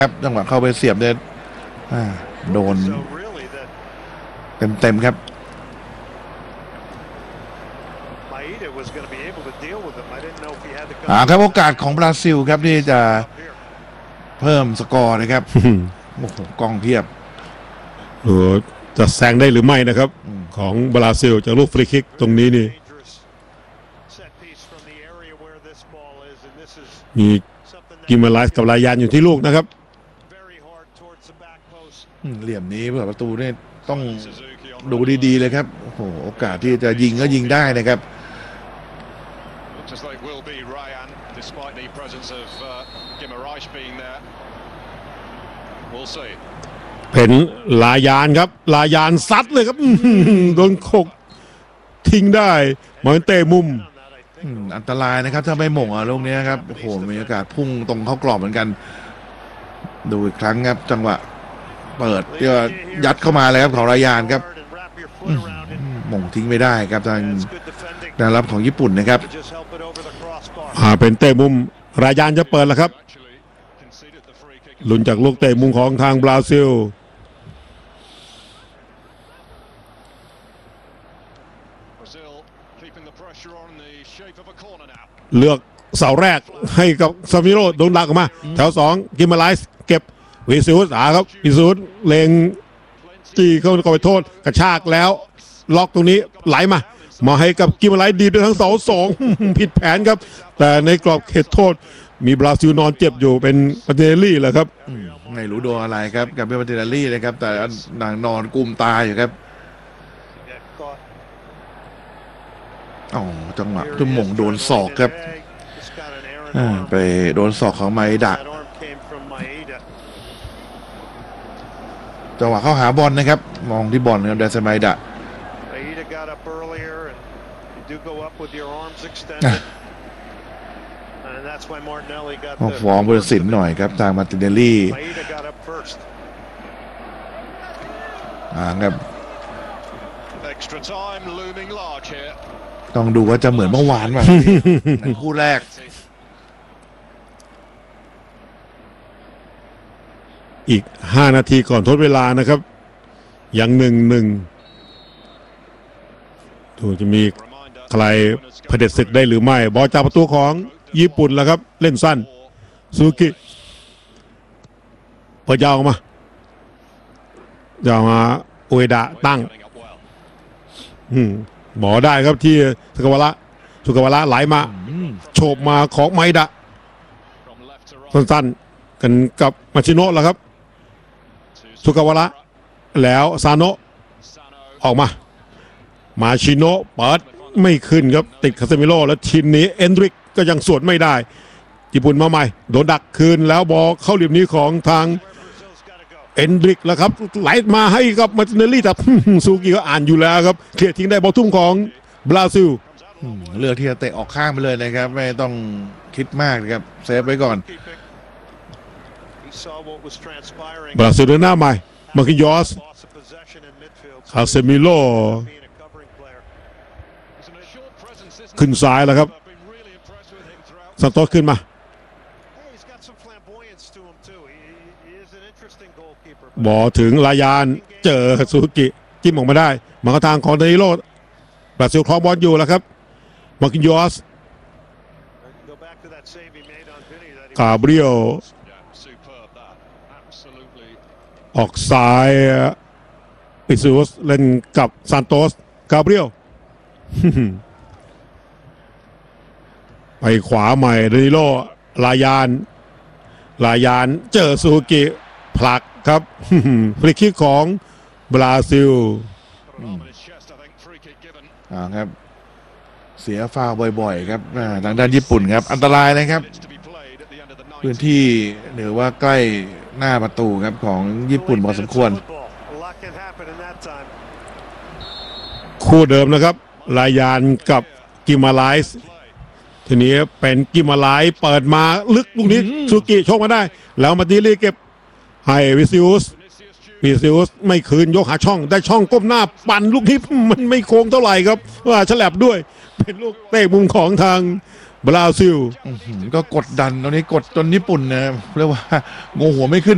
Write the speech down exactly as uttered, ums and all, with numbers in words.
ครับจังหวะเข้าไปเสียบเนี่ยโดนเต็มๆครับอ่าครับโอกาสของบราซิลครับที่จะเพิ่มสกอร์นะครับโอ้โหกองเพียบเออจะแซงได้หรือไม่นะครับของบราซิลจากลูกฟรีคิกตรงนี้นี่มีกิมาไลส์กับลายานอยู่ที่ลูกนะครับเหลี่ยมนี้เผื่อประตูเนี่ยต้องดูดีๆเลยครับโอ้โหโอกาสที่จะยิงก็ยิงได้นะครับเป็นลายานครับลายานซัดเลยครับโดนขกทิ้งได้เหมือนเตะมุมอันตรายนะครับถ้าไม่หม่งอ่ะลูกนี้ครับโอ้โหมีโอกาสพุ่งตรงเข้ากรอบเหมือนกันดูอีกครั้งครับจังหวะเปิดเพื่อยัดเข้ามาเลยครับของรายานครับหม่งทิ้งไม่ได้ครับทางการรับของญี่ปุ่นนะครับอ่าเป็นเตะมุมรายานจะเปิดแล้วครับลุ้นจากลูกเตะมุมของทางบราซิลเลือกเสาแรกให้กับซามิโร่โดนดักออกมาแถวสองกิมาไลส์เก็บวิซูสอ่าครับวิซูสเลงจี้เข้าไปโทษกระชากแล้วล็อกตรงนี้ไหลมามาให้กับกิมาไลส์ดีด้วยทั้งเสาสองผิดแผนครับแต่ในกรอบเขตโทษมีบราซิลนอนเจ็บอยู่เป็นมาร์ติเนลลี่แหละครับไม่รู้โดนอะไรครับกับเป็นมาร์ติเนลลี่นะครับแต่นางนอนกุมตาอยู่ครับอ๋อจังหวะทุ่มหม่งโดนศอกครับไปโดนศอกของไมดะจังหวะเข้าหาบอลนะครับมองที่บอลครับเดซไมดะฟอร์มบริสินหน่อยครับทางมาร์ติเนลลี่อ่าครับต้องดูว่าจะเหมือนเมื่อวานไหมในคู่แรกอีกห้านาทีก่อนทดเวลานะครับยังหนึ่งหนึ่งถูกจะมีใครเผด็จศึกได้หรือไม่บอลจากประตูของญี่ปุ่นแล้วครับเล่นสั้นซูกิเปิดยาวมายาวมาอุเอดะตั้งหมอได้ครับที่สุกาวาระสุกาวาระไหลมาโฉบมาของไมดะสั้นๆกันกับมาชิโนะแล้วครับสุกาวาระแล้วซาโนะออกมามาชิโนะเปิดไม่ขึ้นครับติดคาเซมิโร่แล้วทีนี้เอนดริกก็ยังสวนไม่ได้ญี่ปุ่นมาใหม่โดนดักคืนแล้วบอลเข้าเหลี่ยมนี้ของทางเอนดริกแล้วครับไหลมาให้กับมาร์ติเนลลี่แต่ซูกิก็อ่านอยู่แล้วครับเคลียร์ทิ้งได้บอลทุ่มของบราซิลเลือกที่จะเตะออกข้างไปเลยนะครับไม่ต้องคิดมากครับเซฟไว้ก่อนบราซิลเดินหน้าใหม่มาคินยอสคาเซมิโร่ขึ้นซ้ายแล้วครับซานโตสขึ้นมาบอลถึงลายานเจอซูกิจิ้มออกมาได้มาทางของเดนิโลบราซิลคล้องบอลอยู่แล้วครับมาคินยอสกาเบรียลออกซ้ายอิซูสเล่นกับซานโตสกาเบรียลไปขวาใหม่เดนิโลลายานลายานเจอซูกิผลักครับฟรีคิกของบราซิลอ่าครับเสียฟาวบ่อยๆครับทางด้านญี่ปุ่นครับอันตรายนะครับพื้นที่หรือว่าใกล้หน้าประตูครับของญี่ปุ่นพอสมควรคู่เดิมนะครับลายานกับกิมาไลส์ทีนี้เป็นกิมาไลส์เปิดมาลึกลูกนี้ซูกิโชคมาได้แล้วมาติลีเก็บให้วิซิอุสวิซิอุสไม่คืนยกหาช่องได้ช่องก้มหน้าปั่นลูกนี้มันไม่โค้งเท่าไหร่ครับว่าฉลับด้วยเป็นลูกเตะมุมของทางบราซิลก็กดดันตอนนี้กดจนญี่ปุ่นนะเรียกว่าโงหัวไม่ขึ้น